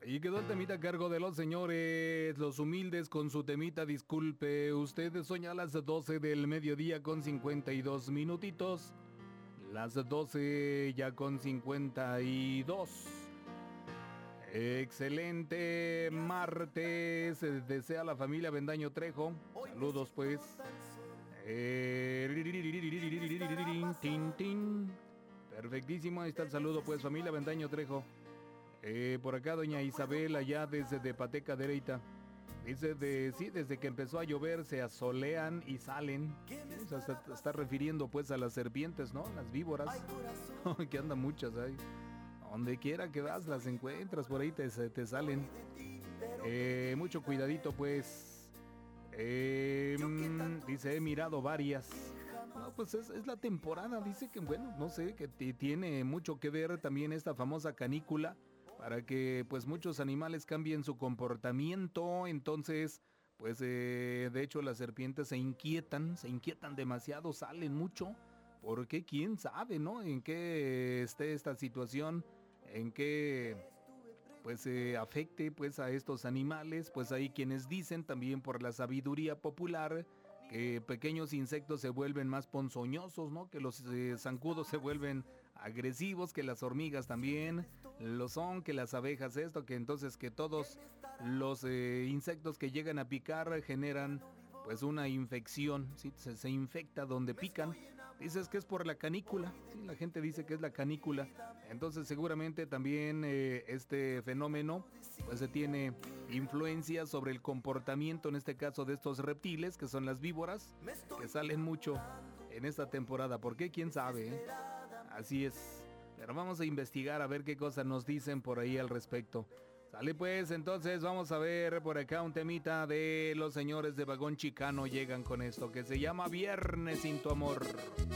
Ahí quedó el temita a cargo de los señores, los humildes con su temita. Disculpe, usted soña a las 12 del mediodía con 52 minutitos. Las 12 ya con 52. Excelente martes. Desea la familia Bendaño Trejo. Saludos pues. Perfectísimo, ahí está el saludo pues, familia Bendaño Trejo. Por acá doña Isabel, allá desde Pateca Dereita. Dice sí, desde que empezó a llover se asolean y salen. O sea, se está refiriendo pues a las serpientes, ¿no? Las víboras. Que andan muchas ahí. Donde quiera que vas las encuentras, por ahí te salen. Mucho cuidadito pues. Dice, he mirado varias. No, pues es la temporada, dice que bueno, no sé, que tiene mucho que ver también esta famosa canícula para que pues muchos animales cambien su comportamiento. Entonces pues de hecho las serpientes se inquietan demasiado, salen mucho, porque quién sabe, ¿no? En qué esté esta situación, en qué pues afecte pues a estos animales. Pues hay quienes dicen también por la sabiduría popular que pequeños insectos se vuelven más ponzoñosos, ¿no? Que los zancudos se vuelven agresivos, que las hormigas también lo son, que las abejas esto, que entonces que todos los insectos que llegan a picar generan pues una infección, ¿sí? Se infecta donde pican. Dices que es por la canícula, ¿sí? La gente dice que es la canícula. Entonces seguramente también este fenómeno pues se tiene influencia sobre el comportamiento, en este caso de estos reptiles, que son las víboras, que salen mucho en esta temporada. ¿Por qué? ¿Quién sabe? Así es. Pero vamos a investigar a ver qué cosas nos dicen por ahí al respecto. Sale pues, entonces vamos a ver por acá un temita de los señores de Vagón Chicano. Llegan con esto que se llama Viernes sin tu amor.